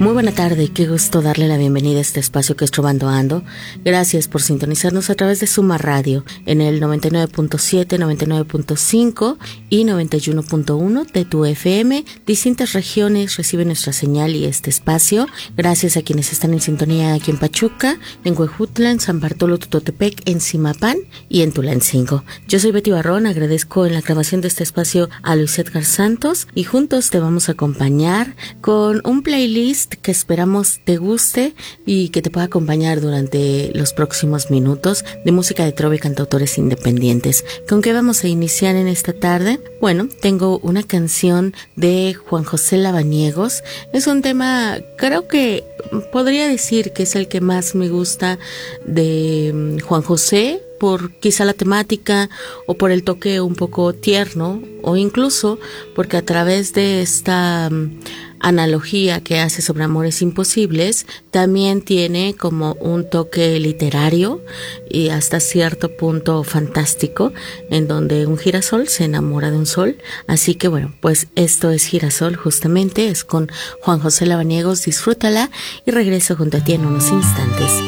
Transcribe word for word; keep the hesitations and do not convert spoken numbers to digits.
Muy buena tarde, qué gusto darle la bienvenida a este espacio que es Trovando Ando. Gracias por sintonizarnos a través de Suma Radio en el noventa y nueve punto siete, noventa y nueve punto cinco y noventa y uno punto uno de tu F M. Distintas regiones reciben nuestra señal y este espacio. Gracias a quienes están en sintonía aquí en Pachuca, en Huejutla, en San Bartolo Tutotepec, en Zimapán y en Tulancingo. Yo soy Betty Barrón, agradezco en la grabación de este espacio a Luis Edgar Santos y juntos te vamos a acompañar con un playlist que esperamos te guste y que te pueda acompañar durante los próximos minutos de música de trova y cantautores independientes. ¿Con qué vamos a iniciar en esta tarde? Bueno, tengo una canción de Juan José Labaniegos. Es un tema, creo que podría decir que es el que más me gusta de Juan José, por quizá la temática o por el toque un poco tierno, o incluso porque a través de esta um, analogía que hace sobre amores imposibles, también tiene como un toque literario y hasta cierto punto fantástico, en donde un girasol se enamora de un sol. Así que bueno, pues esto es Girasol, justamente, es con Juan José Labaniegos. Disfrútala y regreso junto a ti en unos instantes.